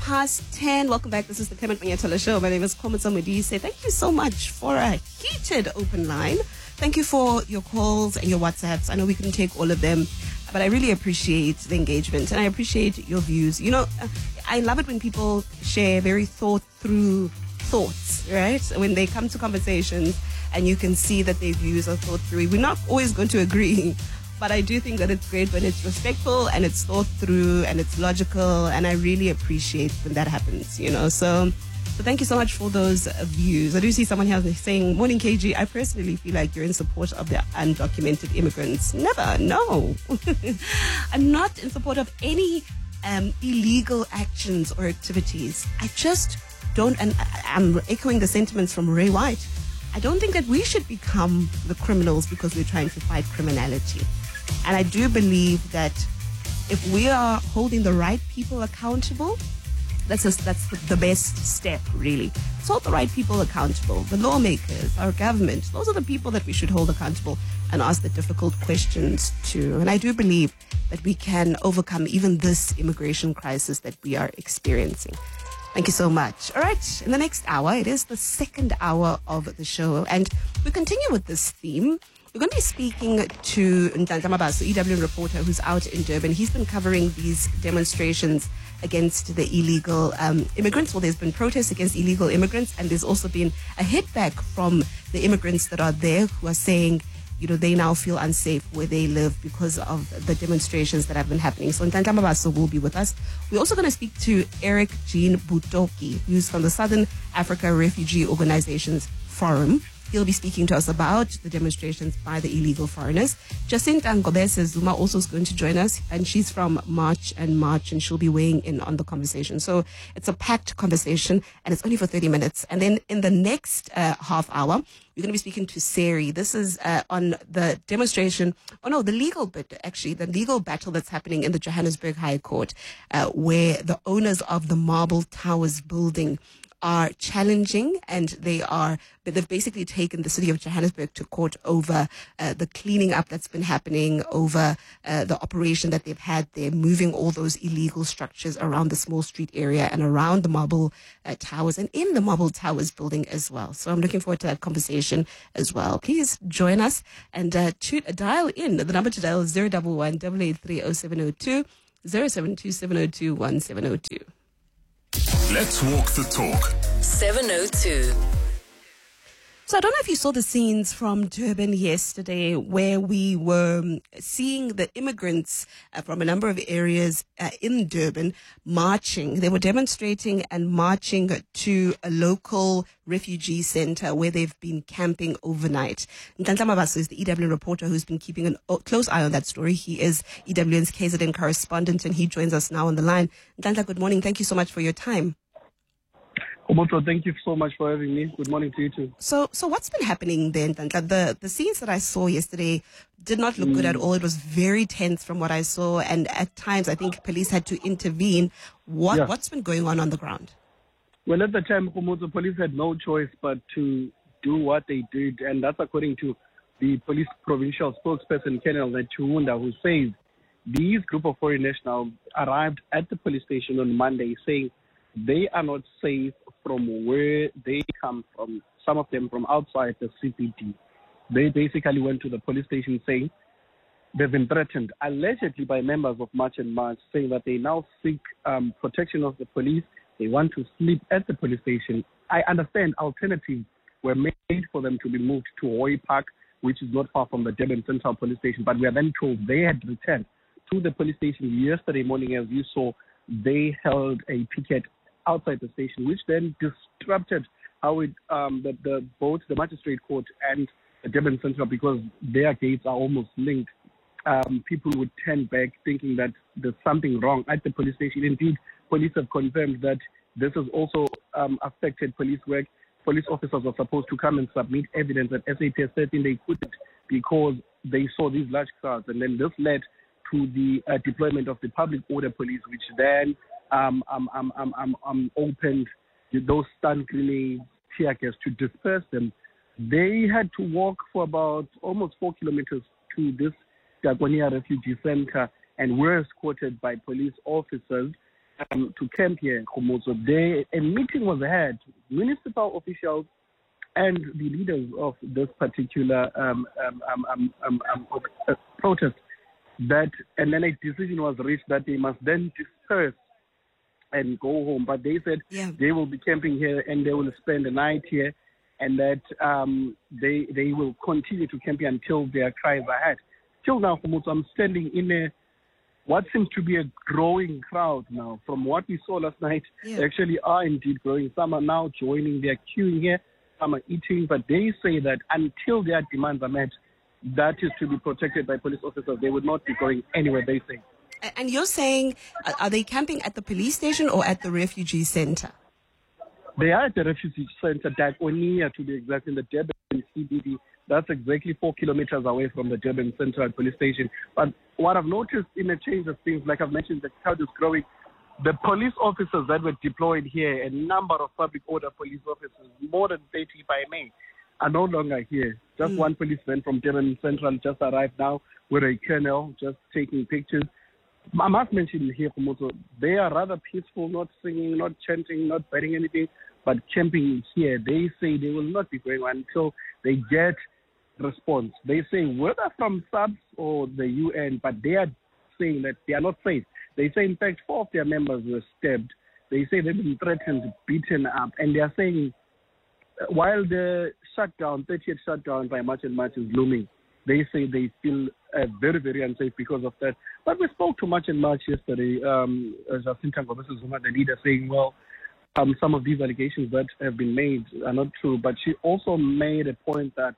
10. Welcome back. This is the Clement Manyatola Show. My name is Komutsa Modise. Thank you so much for a heated open line. Thank you for your calls and your WhatsApps. I know we couldn't take all of them, but I really appreciate the engagement and I appreciate your views. You know, I love it when people share very thought-through thoughts, right? When they come to conversations and you can see that their views are thought through. We're not always going to agree, but I do think that it's great when it's respectful and it's thought through and it's logical, and I really appreciate when that happens, you know. So thank you so much for those views. I do see someone here saying, morning KG, I personally feel like you're in support of the undocumented immigrants. Never, no. I'm not in support of any illegal actions or activities. I just don't, and I'm echoing the sentiments from Ray White, I don't think that we should become the criminals because we're trying to fight criminality. And I do believe that if we are holding the right people accountable, that's the best step, really. Let's hold the right people accountable. The lawmakers, our government, those are the people that we should hold accountable and ask the difficult questions to. And I do believe that we can overcome even this immigration crisis that we are experiencing. Thank you so much. All right, in the next hour, it is the second hour of the show, and we continue with this theme. We're going to be speaking to Ntantla Mabaso, EWN reporter who's out in Durban. He's been covering these demonstrations against the illegal immigrants. Well, there's been protests against illegal immigrants, and there's also been a hit back from the immigrants that are there who are saying, you know, they now feel unsafe where they live because of the demonstrations that have been happening. So Ntantla Mabaso will be with us. We're also going to speak to Eric Jean Butoki, who's from the Southern Africa Refugee Organizations Forum. He'll be speaking to us about the demonstrations by the illegal foreigners. Jacinta Ngobese Zuma also is going to join us, and she's from March, and she'll be weighing in on the conversation. So it's a packed conversation, and it's only for 30 minutes. And then in the next half hour, we're going to be speaking to Seri. This is on the demonstration, the legal bit, actually, the legal battle that's happening in the Johannesburg High Court, where the owners of the Marble Towers building are challenging, and they've basically taken the city of Johannesburg to court over the cleaning up that's been happening, over the operation that they've had there, moving all those illegal structures around the small street area and around the Marble Towers and in the Marble Towers building as well. So I'm looking forward to that conversation as well. Please join us and dial in. The number to dial is 011 883 0702 072 702 1702. Let's walk the talk. 702. So I don't know if you saw the scenes from Durban yesterday, where we were seeing the immigrants from a number of areas in Durban marching. They were demonstrating and marching to a local refugee center where they've been camping overnight. Ntantla Mabaso is the EWN reporter who's been keeping a close eye on that story. He is EWN's KZN correspondent, and he joins us now on the line. Ntantla, good morning. Thank you so much for your time. Komoto, thank you so much for having me. Good morning to you too. So what's been happening then? The scenes that I saw yesterday did not look good at all. It was very tense from what I saw, and at times I think police had to intervene. What's been going on the ground? Well, at the time, Komoto, police had no choice but to do what they did, and that's according to the police provincial spokesperson, Colonel Chunda, who says these group of foreign nationals arrived at the police station on Monday saying they are not safe from where they come from, some of them from outside the CBD. They basically went to the police station saying they've been threatened, allegedly by members of March and March, saying that they now seek protection of the police. They want to sleep at the police station. I understand alternatives were made for them to be moved to Hoy Park, which is not far from the Durban Central Police Station, but we are then told they had returned to the police station yesterday morning. As you saw, they held a picket outside the station, which then disrupted how both the magistrate court and the Durban Central, because their gates are almost linked. People would turn back thinking that there's something wrong at the police station. Indeed, police have confirmed that this has also affected police work. Police officers were supposed to come and submit evidence at SAPS 13. They couldn't because they saw these large crowds, and then this led to the deployment of the public order police, which then opened those stun grenades, tear gas to disperse them. They had to walk for about almost 4 kilometers to this Dagonia refugee center and were escorted by police officers. to camp here in Khomotso. A meeting was had, municipal officials and the leaders of this particular protest, and then a decision was reached that they must then disperse and go home. But they said they will be camping here and they will spend the night here, and that they will continue to camp here until their cries are heard. Till now, Khomotso, I'm standing in what seems to be a growing crowd now. From what we saw last night, they actually are indeed growing. Some are now joining, they're queuing here, some are eating, but they say that until their demands are met, that is to be protected by police officers. They would not be going anywhere, they say. And you're saying, are they camping at the police station or at the refugee center? They are at the refugee center, Dakonia to be exact, in the Durban CBD. That's exactly 4 kilometers away from the Durban Central Police Station. But what I've noticed in a change of things, like I've mentioned, the crowd is growing. The police officers that were deployed here, a number of public order police officers, more than 30 if I may, are no longer here. Just one policeman from Durban Central just arrived now with a colonel just taking pictures. I must mention here, Khomotso, they are rather peaceful, not singing, not chanting, not burning anything, but camping here. They say they will not be going on until they get response. They say whether from SAPS or the UN, but they are saying that they are not safe. They say, in fact, 4 of their members were stabbed. They say they've been threatened, beaten up, and they are saying while the shutdown, 30th shutdown by March and March is looming, they say they feel very, very unsafe because of that. But we spoke to March and March yesterday, Jacinta Ngobese Zuma, the leader, saying, well, some of these allegations that have been made are not true. But she also made a point that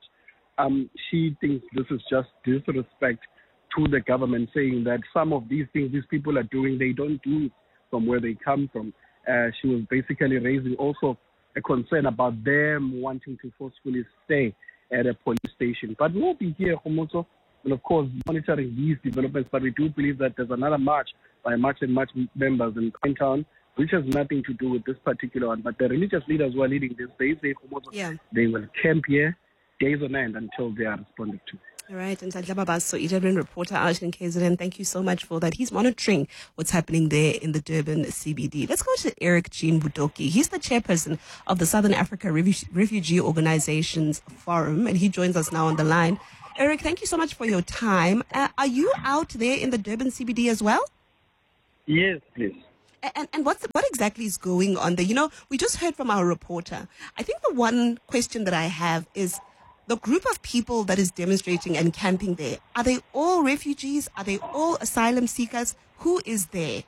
she thinks this is just disrespect to the government, saying that some of these things these people are doing, they don't do from where they come from. She was basically raising also a concern about them wanting to forcefully stay at a police station. But we'll be here, Khomotso, and of course monitoring these developments. But we do believe that there's another march by March and March members in Pinetown, which has nothing to do with this particular one. But the religious leaders who are leading this, they say, Khomotso, they will camp here days on end until they are responded to. All right, and Ndladla Mabaso, EWN reporter out in KZN, thank you so much for that. He's monitoring what's happening there in the Durban CBD. Let's go to Eric Jean Budoki. He's the chairperson of the Southern Africa Refugee Organizations Forum, and he joins us now on the line. Eric, thank you so much for your time. Are you out there in the Durban CBD as well? Yes, please. And what exactly is going on there? You know, we just heard from our reporter. I think the one question that I have is, the group of people that is demonstrating and camping there, are they all refugees? Are they all asylum seekers? Who is there?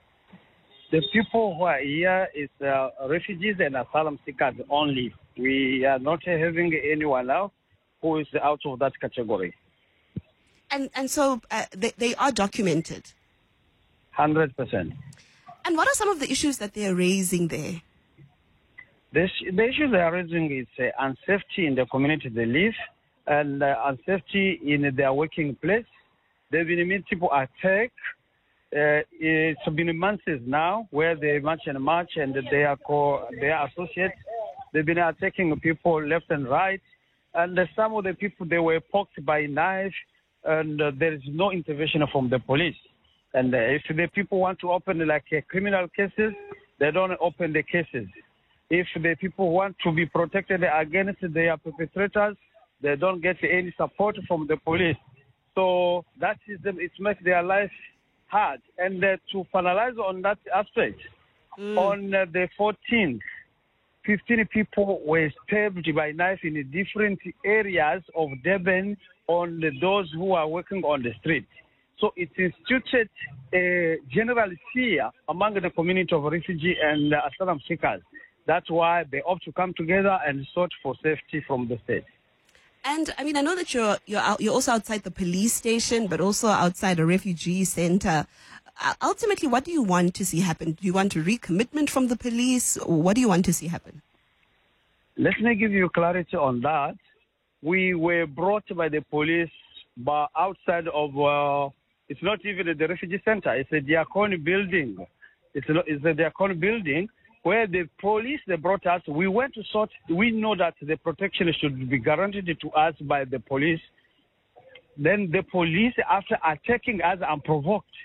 The people who are here is refugees and asylum seekers only. We are not having anyone else who is out of that category. And so they are documented? 100%. And what are some of the issues that they're raising there? The issue they are raising is unsafety in the community they live and unsafety in their working place. There have been multiple attacks. It's been months now where they march and their associates, they've been attacking people left and right. And some of the people, they were poked by knife, and there is no intervention from the police. And if the people want to open criminal cases, they don't open the cases. If the people want to be protected against their perpetrators, they don't get any support from the police. So that is it makes their life hard. And to finalize on that aspect, on the 14th, 15 people were stabbed by knife in different areas of Durban on those who are working on the street. So it instituted a general fear among the community of refugee and asylum seekers. That's why they opt to come together and sought for safety from the state. And I mean, I know that you're also outside the police station, but also outside a refugee center. Ultimately, what do you want to see happen? Do you want a recommitment from the police, or what do you want to see happen? Let me give you clarity on that. We were brought by the police but outside of, it's not even the refugee center, it's a Diakon building. It's a Diakon building where the police, they brought us. We went to sort, we know that the protection should be guaranteed to us by the police. Then the police, after attacking us unprovoked,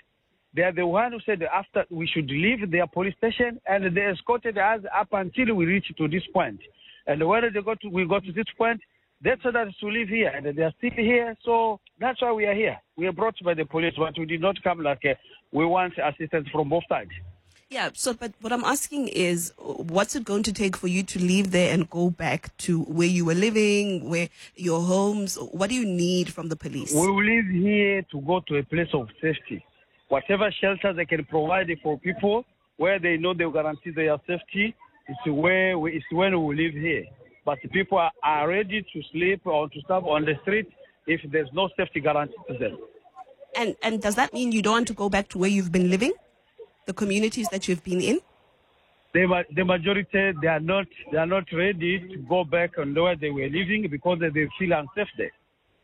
They are the one who said after we should leave their police station, and they escorted us up until we reached to this point. And when we got to this point, they told us to leave here, and they are still here. So that's why we are here. We are brought by the police, but we did not come like we want assistance from both sides. Yeah, but what I'm asking is, what's it going to take for you to leave there and go back to where you were living, where your homes? What do you need from the police? We will leave here to go to a place of safety. Whatever shelter they can provide for people, where they know they will guarantee their safety, it's when we live here. But people are ready to sleep or to sleep on the street if there's no safety guarantee to them. And does that mean you don't want to go back to where you've been living? The communities that you've been in? The majority, they are not ready to go back on where they were living because they feel unsafe there.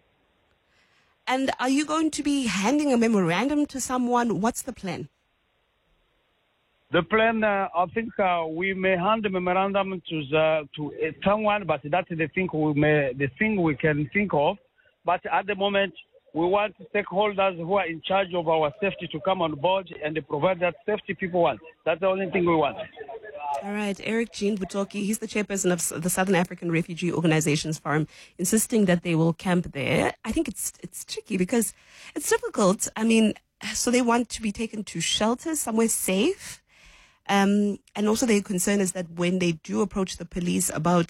And are you going to be handing a memorandum to someone? What's the plan? The plan, I think we may hand the memorandum to someone, but that's the thing we can think of. But at the moment, we want stakeholders who are in charge of our safety to come on board and provide that safety people want. That's the only thing we want. All right, Eric Jean Butoki, he's the chairperson of the Southern African Refugee Organizations Forum, insisting that they will camp there. I think it's tricky because it's difficult. I mean, so they want to be taken to shelters, somewhere safe. And also their concern is that when they do approach the police about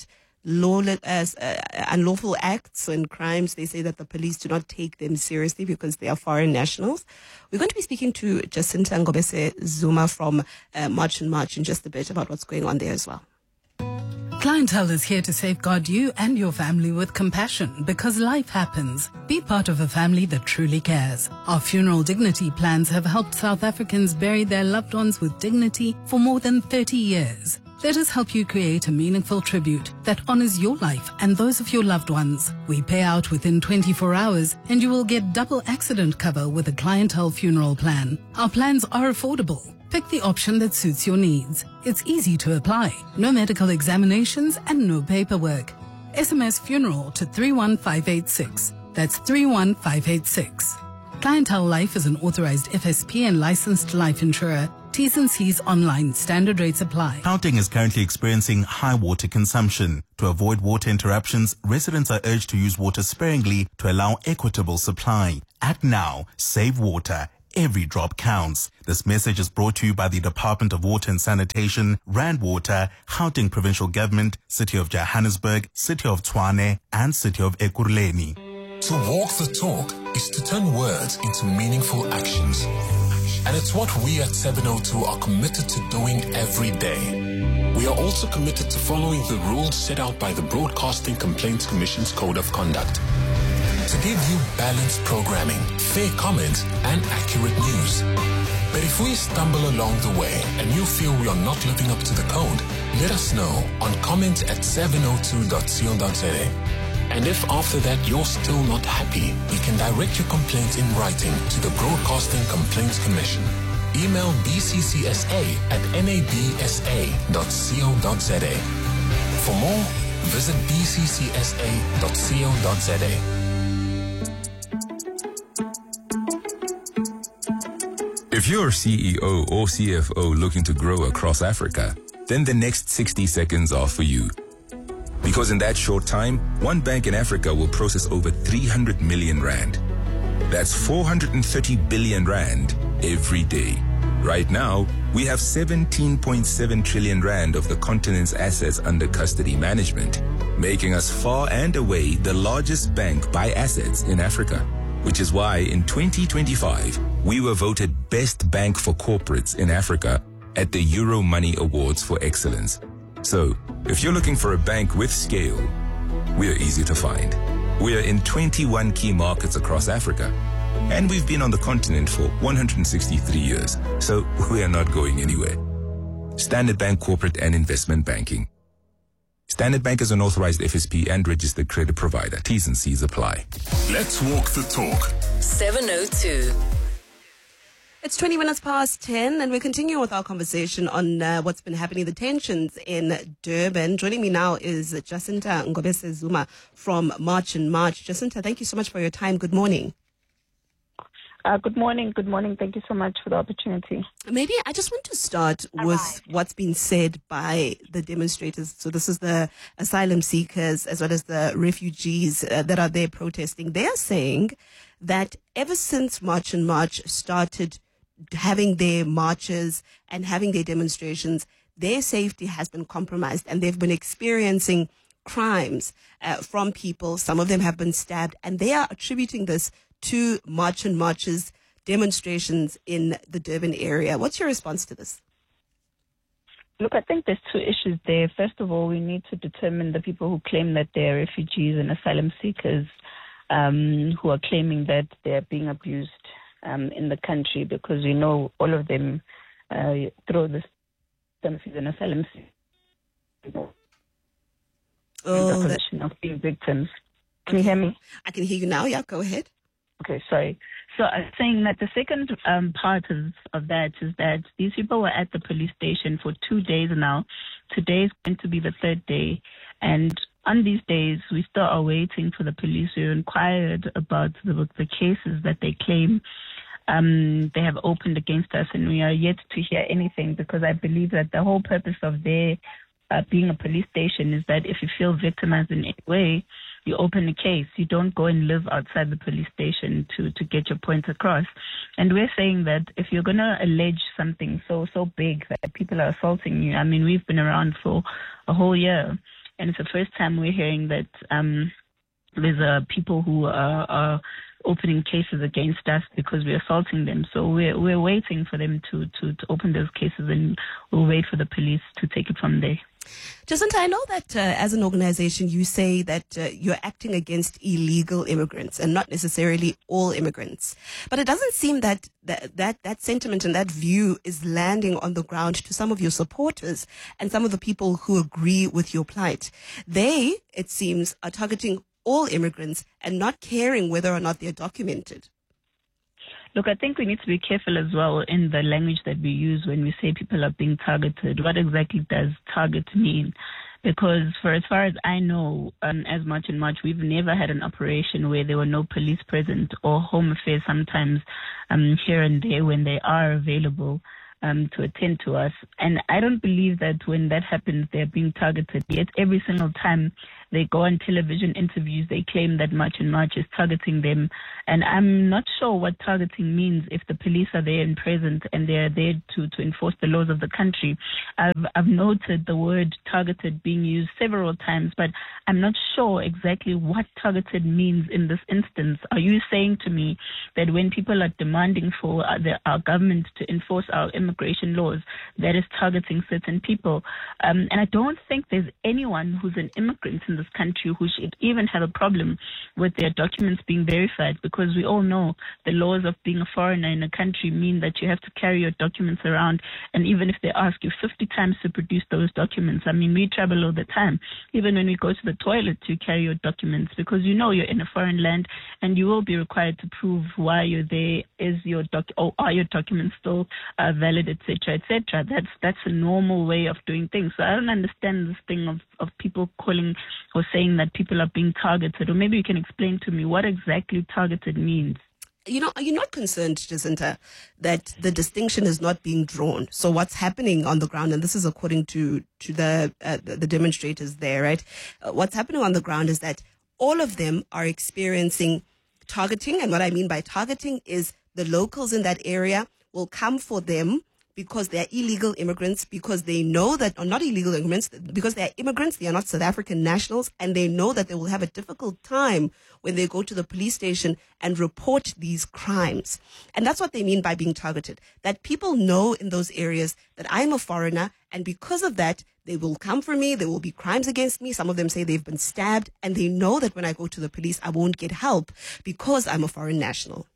unlawful acts and crimes, they say that the police do not take them seriously because they are foreign nationals. We're going to be speaking to Jacinta Ngobese Zuma from March and March in just a bit about what's going on there as well. Clientele is here to safeguard you and your family with compassion because life happens. Be part of a family that truly cares. Our funeral dignity plans have helped South Africans bury their loved ones with dignity for more than 30 years. Let us help you create a meaningful tribute that honors your life and those of your loved ones. We pay out within 24 hours and you will get double accident cover with a Clientele funeral plan. Our plans are affordable. Pick the option that suits your needs. It's easy to apply. No medical examinations and no paperwork. SMS funeral to 31586. That's 31586. Clientele Life is an authorized FSP and licensed life insurer. T's and C's online. Standard rates apply. Gauteng is currently experiencing high water consumption. To avoid water interruptions, residents are urged to use water sparingly to allow equitable supply. Act now. Save water. Every drop counts. This message is brought to you by the Department of Water and Sanitation, Rand Water, Gauteng Provincial Government, City of Johannesburg, City of Tshwane, and City of Ekurhuleni. To walk the talk is to turn words into meaningful actions. And it's what we at 702 are committed to doing every day. We are also committed to following the rules set out by the Broadcasting Complaints Commission's Code of Conduct. To give you balanced programming, fair comments, and accurate news. But if we stumble along the way and you feel we are not living up to the code, let us know on comment@702.co.za. And if after that you're still not happy, you can direct your complaint in writing to the Broadcasting Complaints Commission. Email bccsa@nabsa.co.za. For more, visit bccsa.co.za. If you're CEO or CFO looking to grow across Africa, then the next 60 seconds are for you. Because in that short time, one bank in Africa will process over 300 million rand. That's 430 billion rand every day. Right now, we have 17.7 trillion rand of the continent's assets under custody management, making us far and away the largest bank by assets in Africa. Which is why in 2025, we were voted Best Bank for Corporates in Africa at the Euro Money Awards for Excellence. So, if you're looking for a bank with scale, we are easy to find. We are in 21 key markets across Africa, and we've been on the continent for 163 years, so we are not going anywhere. Standard Bank Corporate and Investment Banking. Standard Bank is an authorized FSP and registered credit provider. T's and C's apply. Let's walk the talk. 702. It's 20 minutes past 10, and we're continuing with our conversation on what's been happening, the tensions in Durban. Joining me now is Jacinta Ngobese Zuma from March and March. Jacinta, thank you so much for your time. Good morning. Good morning. Good morning. Thank you so much for the opportunity. Maybe I just want to start with what's been said by the demonstrators. So this is the asylum seekers as well as the refugees that are there protesting. They are saying that ever since March and March started having their marches and having their demonstrations, their safety has been compromised and they've been experiencing crimes from people. Some of them have been stabbed, and they are attributing this to March and March's demonstrations in the Durban area. What's your response to this? Look, I think there's two issues there. First of all, we need to determine the people who claim that they're refugees and asylum seekers who are claiming that they're being abused in the country, because we know all of them throw this an asylum seekers in the position of being victims. Can you hear me? I can hear you now. Yeah, go ahead. Okay, sorry. So I'm saying that the second part of that is that these people were at the police station for 2 days now. Today is going to be the third day. And on these days, we still are waiting for the police. We inquired about the cases that they claim they have opened against us, and we are yet to hear anything, because I believe that the whole purpose of their being a police station is that if you feel victimized in any way, you open a case. You don't go and live outside the police station to get your point across. And we're saying that if you're going to allege something so big that people are assaulting you, I mean, we've been around for a whole year, and it's the first time we're hearing that there's people who are opening cases against us because we're assaulting them. So we're waiting for them to open those cases, and we'll wait for the police to take it from there. Jacinta, I know that as an organization, you say that you're acting against illegal immigrants and not necessarily all immigrants. But it doesn't seem that sentiment and that view is landing on the ground to some of your supporters and some of the people who agree with your plight. They, it seems, are targeting all immigrants and not caring whether or not they're documented. Look, I think we need to be careful as well in the language that we use when we say people are being targeted. What exactly does target mean? Because for as far as I know, as much and much, we've never had an operation where there were no police present, or Home Affairs sometimes here and there when they are available to attend to us. And I don't believe that when that happens, they're being targeted. Yet every single time they go on television interviews, they claim that March and March is targeting them. And I'm not sure what targeting means if the police are there and present and they're there to enforce the laws of the country. I've noted the word targeted being used several times, but I'm not sure exactly what targeted means in this instance. Are you saying to me that when people are demanding for our government to enforce our immigration laws, that is targeting certain people? And I don't think there's anyone who's an immigrant in this country who should even have a problem with their documents being verified, because we all know the laws of being a foreigner in a country mean that you have to carry your documents around, and even if they ask you 50 times to produce those documents, I mean, we travel all the time. Even when we go to the toilet, you carry your documents because you know you're in a foreign land and you will be required to prove why you're there. Are your documents still valid, etc., etc. That's a normal way of doing things. So I don't understand this thing of people calling or saying that people are being targeted. Or maybe you can explain to me what exactly targeted means. You know, are you not concerned, Jacinta, that the distinction is not being drawn? So what's happening on the ground, and this is according to the demonstrators there, right? What's happening on the ground is that all of them are experiencing targeting. And what I mean by targeting is the locals in that area will come for them because they are illegal immigrants, because they know that, or not illegal immigrants, because they are immigrants, they are not South African nationals, and they know that they will have a difficult time when they go to the police station and report these crimes. And that's what they mean by being targeted, that people know in those areas that I'm a foreigner, and because of that, they will come for me, there will be crimes against me. Some of them say they've been stabbed, and they know that when I go to the police, I won't get help because I'm a foreign national.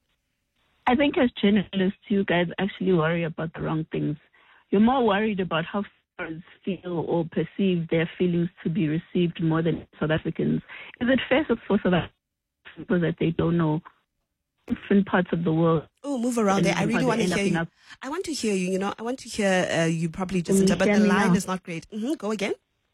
I think as journalists, you guys actually worry about the wrong things. You're more worried about how foreigners feel or perceive their feelings to be received more than South Africans. Is it fair for South Africans that they don't know different parts of the world? Oh, move around there. I really want to hear you. I want to hear you. You know, I want to hear you properly, Jacinta, but the line is not great. Go again.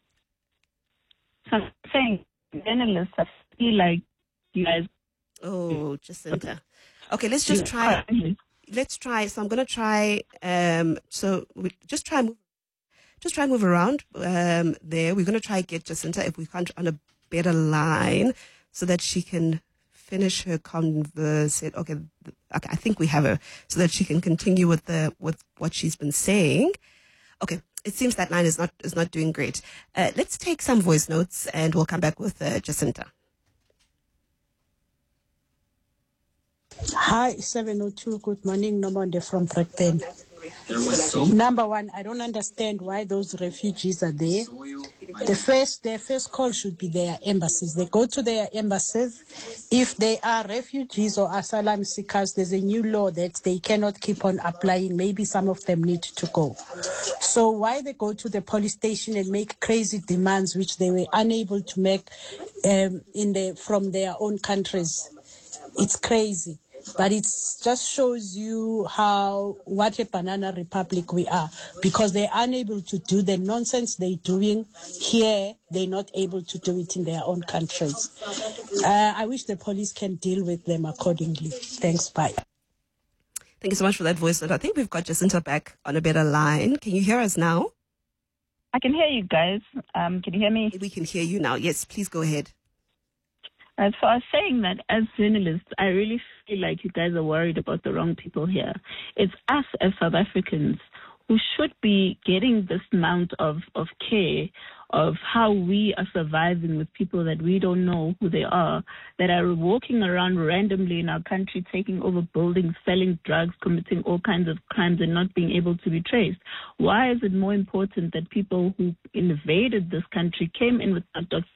So I'm saying journalists, I feel like you guys... Oh, Jacinta. Okay, let's just try. Let's try. So I'm going to try. So we just try move around. There, we're going to try get Jacinta if we can't on a better line so that she can finish her conversation. Okay, I think we have her so that she can continue with what she's been saying. Okay, it seems that line is not doing great. Let's take some voice notes and we'll come back with Jacinta. Hi, 702. Good morning, Nomonde from Brakpan. Number one, I don't understand why those refugees are there. Their first call should be their embassies. They go to their embassies. If they are refugees or asylum seekers, there's a new law that they cannot keep on applying. Maybe some of them need to go. So why they go to the police station and make crazy demands, which they were unable to make from their own countries? It's crazy. But it just shows you what a banana republic we are, because they're unable to do the nonsense they're doing here. They're not able to do it in their own countries. I wish the police can deal with them accordingly. Thanks. Bye. Thank you so much for that voice note. I think we've got Jacinta back on a better line. Can you hear us now? I can hear you guys. Can you hear me? We can hear you now. Yes, please go ahead. As far as saying that, as journalists, I really feel like you guys are worried about the wrong people here. It's us as South Africans who should be getting this amount of care of how we are surviving with people that we don't know who they are, that are walking around randomly in our country, taking over buildings, selling drugs, committing all kinds of crimes and not being able to be traced. Why is it more important that people who invaded this country came in without documents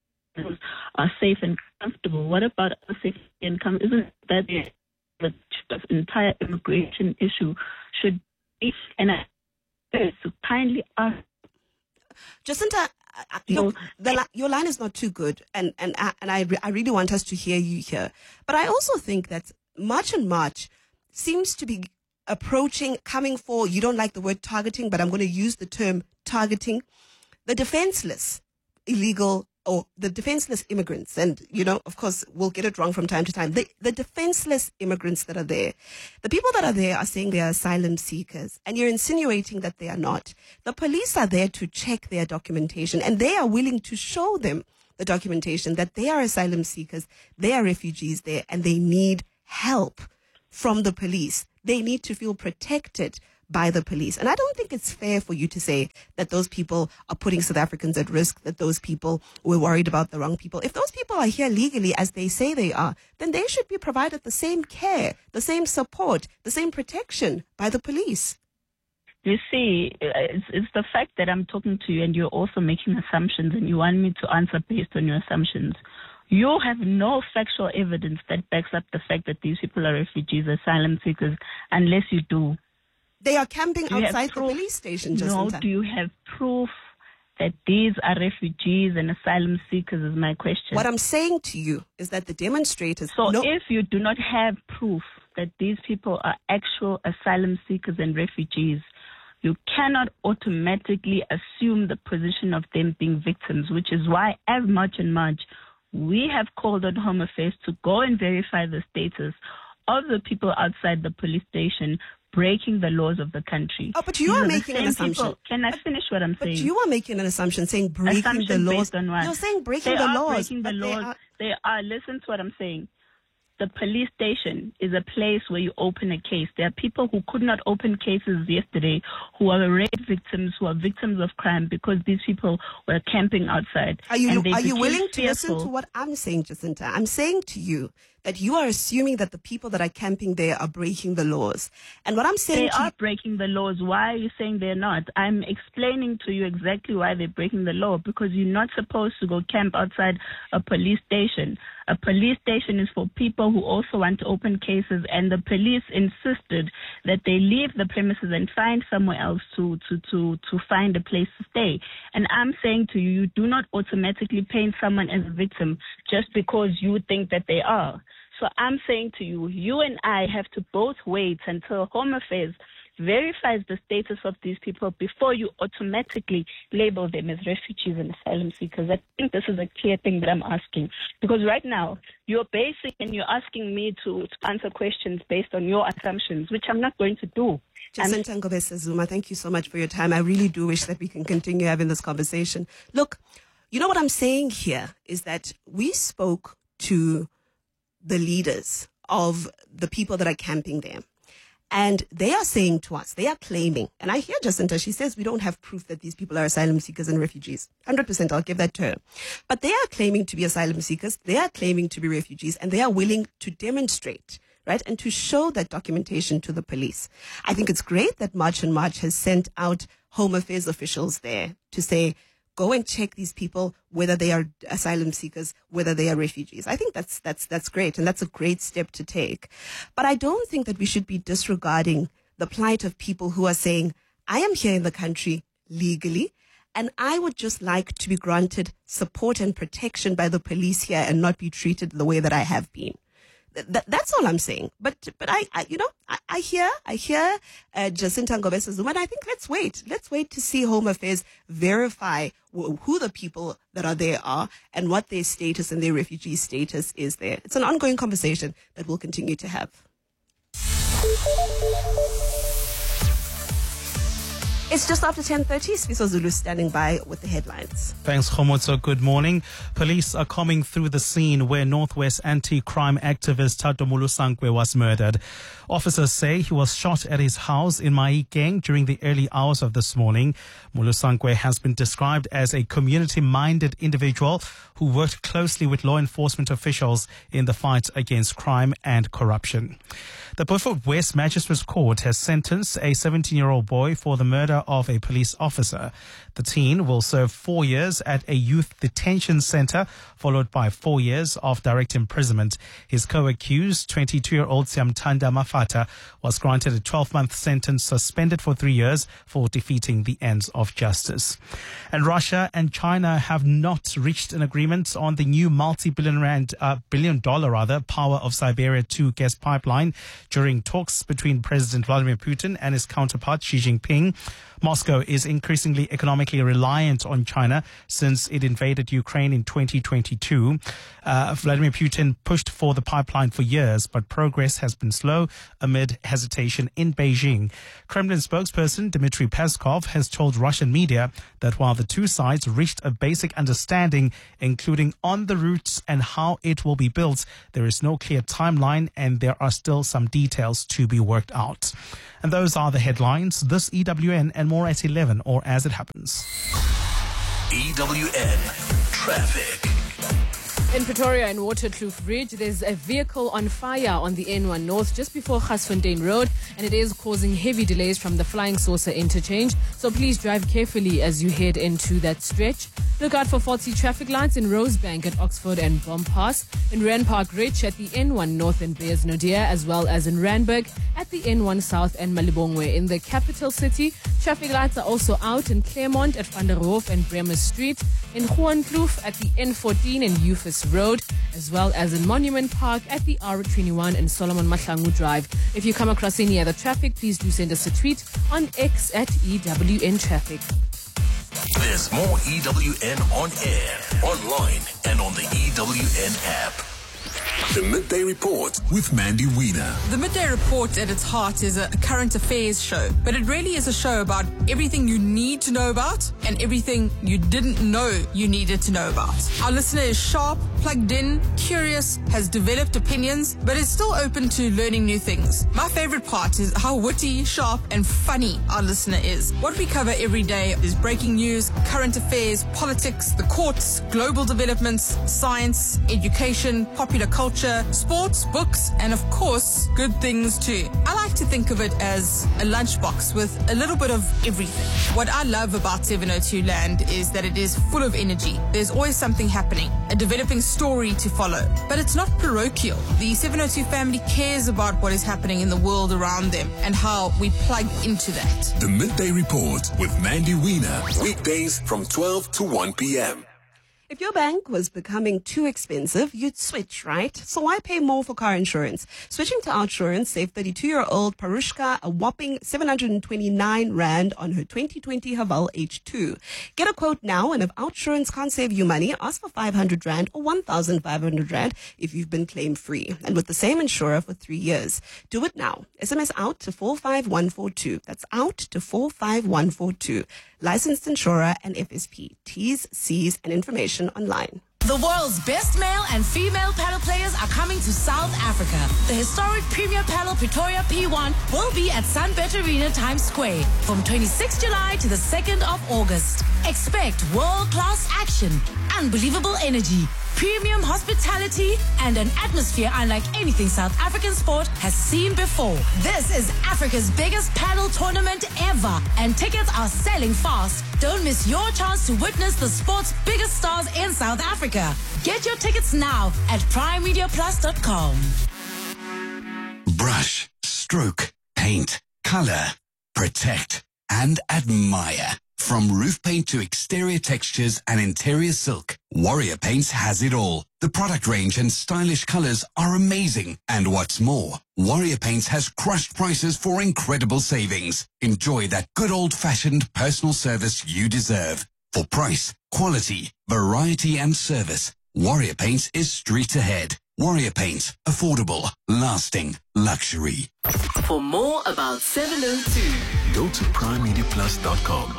are safe and comfortable? What about our safety and comfort? Isn't that the entire immigration issue should be? And I so kindly ask Jacinta, look, your line is not too good, and I really want us to hear you here. But I also think that March and March seems to be coming for, you don't like the word targeting, but I'm going to use the term targeting, the defenseless illegal or the defenseless immigrants. And, of course, we'll get it wrong from time to time. The defenseless immigrants that are there, the people that are there are saying they are asylum seekers, and you're insinuating that they are not. The police are there to check their documentation, and they are willing to show them the documentation that they are asylum seekers, they are refugees there, and they need help from the police. They need to feel protected by the police. And I don't think it's fair for you to say that those people are putting South Africans at risk, that those people were worried about the wrong people. If those people are here legally, as they say they are, then they should be provided the same care, the same support, the same protection by the police. You see, it's the fact that I'm talking to you and you're also making assumptions and you want me to answer based on your assumptions. You have no factual evidence that backs up the fact that these people are refugees, asylum seekers, unless you do. They are camping outside the police station, Jacinta. No, do you have proof that these are refugees and asylum seekers is my question. What I'm saying to you is that the demonstrators... So if you do not have proof that these people are actual asylum seekers and refugees, you cannot automatically assume the position of them being victims, which is why as much and much we have called on Home Affairs to go and verify the status of the people outside the police station breaking the laws of the country. Oh, but you are making an assumption. Can I finish what I'm saying? But you are making an assumption saying breaking the laws. Based on what? You're saying breaking the laws. Breaking the laws. They are. Listen to what I'm saying. The police station is a place where you open a case. There are people who could not open cases yesterday who are rape victims, who are victims of crime because these people were camping outside. Are you willing to listen to what I'm saying, Jacinta? I'm saying to you that you are assuming that the people that are camping there are breaking the laws. And what I'm saying they are breaking the laws. Why are you saying they're not? I'm explaining to you exactly why they're breaking the law, because you're not supposed to go camp outside a police station. A police station is for people who also want to open cases, and the police insisted that they leave the premises and find somewhere else to find a place to stay. And I'm saying to you, you do not automatically paint someone as a victim just because you think that they are. So I'm saying to you, you and I have to both wait until Home Affairs verifies the status of these people before you automatically label them as refugees and asylum seekers. I think this is a clear thing that I'm asking. Because right now, you're basic and you're asking me to answer questions based on your assumptions, which I'm not going to do. Jacinta Ngobese Zuma, thank you so much for your time. I really do wish that we can continue having this conversation. Look, you know what I'm saying here is that we spoke to the leaders of the people that are camping there. And they are saying to us, they are claiming, and I hear Jacinta, she says we don't have proof that these people are asylum seekers and refugees. 100%, I'll give that to her. But they are claiming to be asylum seekers, they are claiming to be refugees, and they are willing to demonstrate, right, and to show that documentation to the police. I think it's great that March and March has sent out Home Affairs officials there to say, go and check these people, whether they are asylum seekers, whether they are refugees. I think that's great, and that's a great step to take. But I don't think that we should be disregarding the plight of people who are saying, I am here in the country legally, and I would just like to be granted support and protection by the police here and not be treated the way that I have been. That's all I'm saying. But I hear Jacinta Ngobese Zuma, and I think let's wait to see Home Affairs verify who the people that are there are and what their status and their refugee status is there. It's an ongoing conversation that we'll continue to have. It's just after 10:30. Sifiso Zulu standing by with the headlines. Thanks, Khomotso. Good morning. Police are coming through the scene where Northwest anti-crime activist Thato Molusangwe was murdered. Officers say he was shot at his house in Mahikeng during the early hours of this morning. Molusangwe has been described as a community-minded individual who worked closely with law enforcement officials in the fight against crime and corruption. The Beaufort West Magistrates Court has sentenced a 17-year-old boy for the murder of a police officer. The teen will serve 4 years at a youth detention center, followed by 4 years of direct imprisonment. His co-accused, 22-year-old Siamtanda Mafata, was granted a 12-month sentence, suspended for 3 years for defeating the ends of justice. And Russia and China have not reached an agreement on the new billion dollar Power of Siberia 2 gas pipeline during talks between President Vladimir Putin and his counterpart Xi Jinping. Moscow is increasingly economically reliant on China since it invaded Ukraine in 2022. Vladimir Putin pushed for the pipeline for years, but progress has been slow amid hesitation in Beijing. Kremlin spokesperson Dmitry Peskov has told Russian media that while the two sides reached a basic understanding, including on the routes and how it will be built, there is no clear timeline and there are still some details to be worked out. And those are the headlines. This EWN and more at 11 or as it happens. EWN Traffic. In Pretoria and Waterkloof Ridge, there's a vehicle on fire on the N1 North just before Gasfontein Road, and it is causing heavy delays from the Flying Saucer interchange. So please drive carefully as you head into that stretch. Look out for faulty traffic lights in Rosebank at Oxford and Bompass, in Randpark Ridge at the N1 North and Beyersnodia, as well as in Randburg at the N1 South and Malibongwe. In the capital city, traffic lights are also out in Claremont at Van der Hoef and Bremer Street, in Hohenkloof at the N14 and Eufus Road, as well as in Monument Park at the R21 and Solomon Mahlangu Drive. If you come across any other traffic, please do send us a tweet on X at EWN Traffic. There's more EWN on air, online, and on the EWN app. The Midday Report with Mandy Wiener. The Midday Report at its heart is a current affairs show, but it really is a show about everything you need to know about and everything you didn't know you needed to know about. Our listener is sharp, plugged in, curious, has developed opinions, but is still open to learning new things. My favorite part is how witty, sharp, and funny our listener is. What we cover every day is breaking news, current affairs, politics, the courts, global developments, science, education, popular culture, sports, books, and of course, good things too. I like to think of it as a lunchbox with a little bit of everything. What I love about 702 Land is that it is full of energy. There's always something happening, a developing story to follow. But it's not parochial. The 702 family cares about what is happening in the world around them and how we plug into that. The Midday Report with Mandy Wiener, weekdays from 12 to 1 p.m. If your bank was becoming too expensive, you'd switch, right? So why pay more for car insurance? Switching to Outsurance saved 32-year-old Parushka a whopping 729 Rand on her 2020 Haval H2. Get a quote now, and if Outsurance can't save you money, ask for 500 Rand or 1,500 Rand if you've been claim-free. And with the same insurer for 3 years. Do it now. SMS out to 45142. That's out to 45142. Licensed insurer and FSP. T's, C's, and information online. The world's best male and female paddle players are coming to South Africa. The historic Premier Paddle Pretoria P1 will be at Sunbet Arena Times Square from 26 July to the 2nd of August. Expect world-class action, unbelievable energy, premium hospitality, and an atmosphere unlike anything South African sport has seen before. This is Africa's biggest paddle tournament ever, and tickets are selling fast. Don't miss your chance to witness the sport's biggest stars in South Africa. Get your tickets now at primemediaplus.com. Brush, stroke, paint, color, protect, and admire. From roof paint to exterior textures and interior silk, Warrior Paints has it all. The product range and stylish colors are amazing. And what's more, Warrior Paints has crushed prices for incredible savings. Enjoy that good old-fashioned personal service you deserve. For price, quality, variety, and service, Warrior Paints is street ahead. Warrior Paints, affordable, lasting, luxury. For more about 702, go to primemediaplus.com.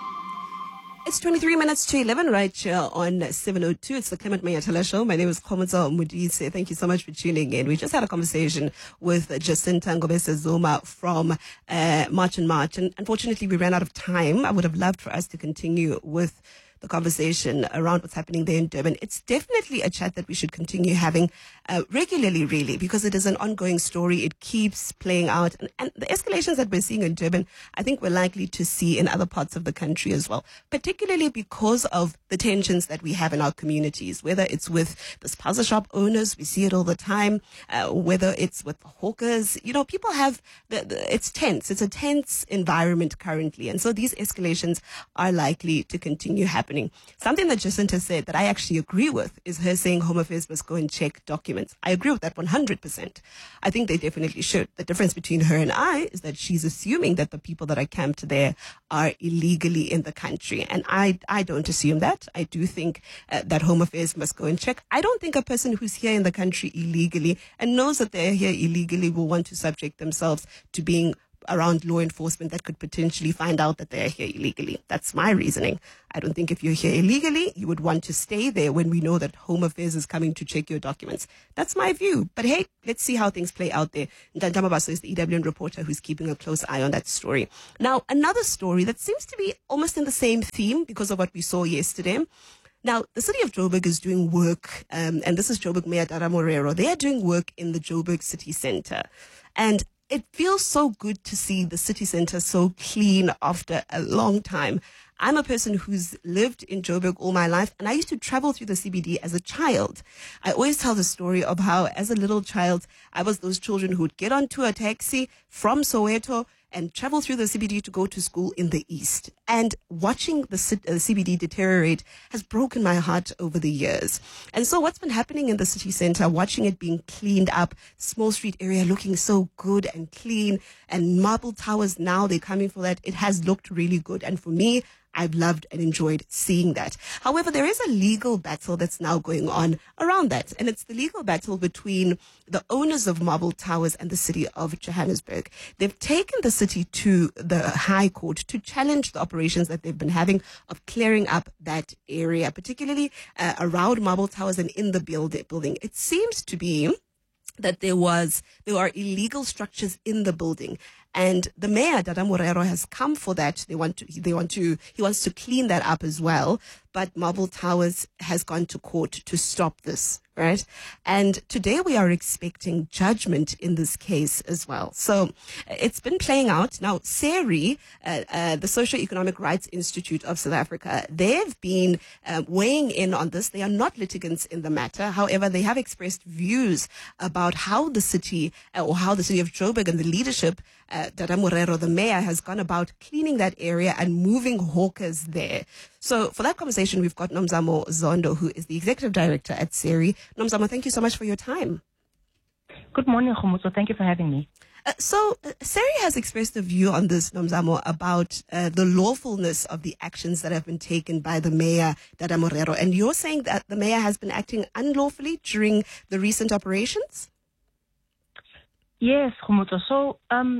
It's 23 minutes to 11 right here on 702. It's the Clement Mayatala Show. My name is Komotso Mudise. Thank you so much for tuning in. We just had a conversation with Jacinta Ngobese Zuma from March and March. And unfortunately, we ran out of time. I would have loved for us to continue with the conversation around what's happening there in Durban. It's definitely a chat that we should continue having regularly, really, because it is an ongoing story. It keeps playing out. And the escalations that we're seeing in Durban, I think we're likely to see in other parts of the country as well, particularly because of the tensions that we have in our communities, whether it's with the spaza shop owners, we see it all the time, whether it's with the hawkers. You know, people have, it's tense. It's a tense environment currently. And so these escalations are likely to continue happening. Something that Jacinta said that I actually agree with is her saying Home Affairs must go and check documents. I agree with that 100%. I think they definitely should. The difference between her and I is that she's assuming that the people that are camped there are illegally in the country. And I don't assume that. I do think that Home Affairs must go and check. I don't think a person who's here in the country illegally and knows that they're here illegally will want to subject themselves to being around law enforcement that could potentially find out that they're here illegally. That's my reasoning. I don't think if you're here illegally, you would want to stay there when we know that Home Affairs is coming to check your documents. That's my view. But hey, let's see how things play out there. Ntantama Baso is the EWN reporter who's keeping a close eye on that story. Now, another story that seems to be almost in the same theme because of what we saw yesterday. Now, the city of Joburg is doing work, and this is Joburg Mayor Dara Morero. They are doing work in the Joburg city center. And it feels so good to see the city center so clean after a long time. I'm a person who's lived in Joburg all my life, and I used to travel through the CBD as a child. I always tell the story of how, as a little child, I was those children who'd get onto a taxi from Soweto and travel through the CBD to go to school in the east. And watching the CBD deteriorate has broken my heart over the years. And so what's been happening in the city center, watching it being cleaned up, Small Street area looking so good and clean, and Marble Towers now, they're coming for that. It has looked really good. And for me, I've loved and enjoyed seeing that. However, there is a legal battle that's now going on around that. And it's the legal battle between the owners of Marble Towers and the city of Johannesburg. They've taken the city to the High Court to challenge the operations that they've been having of clearing up that area, particularly around Marble Towers and in the building. It seems to be that there are illegal structures in the building. And the mayor, Dara Morero, has come for that. He wants to clean that up as well. But Marble Towers has gone to court to stop this, right? And today we are expecting judgment in this case as well. So it's been playing out. Now, SERI, the Socio-Economic Rights Institute of South Africa, they've been weighing in on this. They are not litigants in the matter. However, they have expressed views about how the city of Joburg and the leadership Dada Morero, the mayor, has gone about cleaning that area and moving hawkers there. So for that conversation, we've got Nomzamo Zondo, who is the executive director at SERI. Nomzamo, thank you so much for your time. Good morning, Khumuzo. Thank you for having me. SERI has expressed a view on this, Nomzamo, about the lawfulness of the actions that have been taken by the mayor, Dada Morero. And you're saying that the mayor has been acting unlawfully during the recent operations? Yes, Khumuzo. So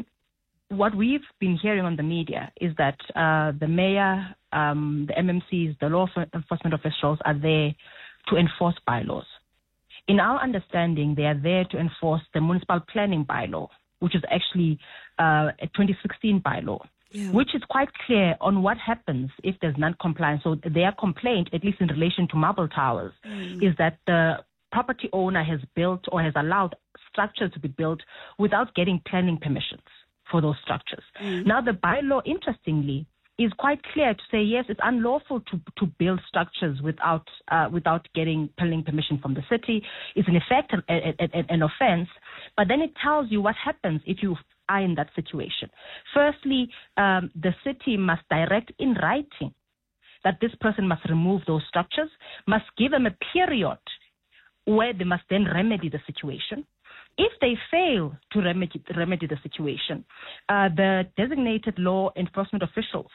what we've been hearing on the media is that the mayor, the MMCs, the law enforcement officials are there to enforce bylaws. In our understanding, they are there to enforce the municipal planning bylaw, which is actually a 2016 bylaw, which is quite clear on what happens if there's non-compliance. So their complaint, at least in relation to Marble Towers, is that the property owner has built or has allowed structures to be built without getting planning permissions for those structures. Now, the bylaw, interestingly, is quite clear to say, yes, it's unlawful to build structures without getting planning permission from the city. It's in effect an offense, but then it tells you what happens if you are in that situation. Firstly, the city must direct in writing that this person must remove those structures, must give them a period where they must then remedy the situation. If they fail to remedy the situation, the designated law enforcement officials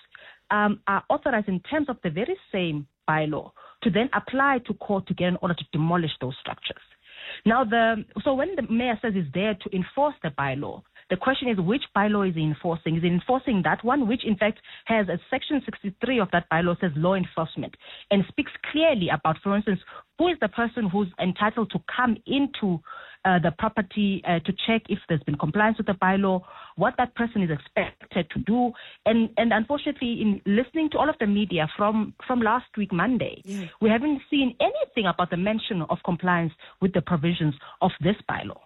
are authorized in terms of the very same bylaw to then apply to court to get an order to demolish those structures. Now, so when the mayor says he's there to enforce the bylaw, the question is, which bylaw is he enforcing? Is he enforcing that one, which in fact has a section 63 of that bylaw says law enforcement and speaks clearly about, for instance, who is the person who's entitled to come into the property to check if there's been compliance with the bylaw, what that person is expected to do. And unfortunately, in listening to all of the media from last week, Monday, we haven't seen anything about the mention of compliance with the provisions of this bylaw.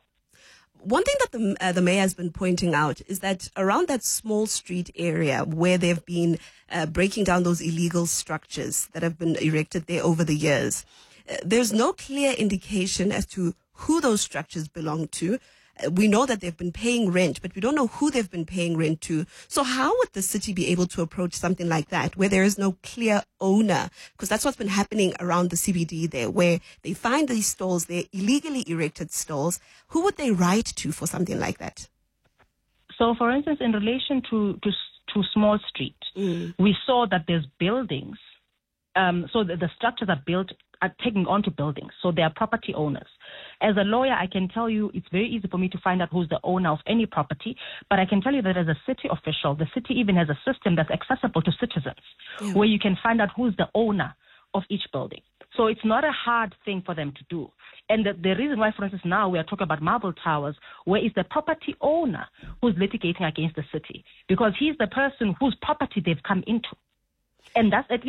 One thing that the mayor has been pointing out is that around that small street area where they've been breaking down those illegal structures that have been erected there over the years, there's no clear indication as to who those structures belong to. We know that they've been paying rent, but we don't know who they've been paying rent to. So how would the city be able to approach something like that where there is no clear owner? Because that's what's been happening around the CBD there, where they find these stalls, they're illegally erected stalls. Who would they write to for something like that? So, for instance, in relation to Small Street, we saw that there's buildings. So the structures are taking onto buildings. So they are property owners. As a lawyer, I can tell you it's very easy for me to find out who's the owner of any property, but I can tell you that as a city official, the city even has a system that's accessible to citizens, where you can find out who's the owner of each building. So it's not a hard thing for them to do. And the reason why, for instance, now we are talking about Marble Towers, where it's the property owner who's litigating against the city, because he's the person whose property they've come into. And that's at least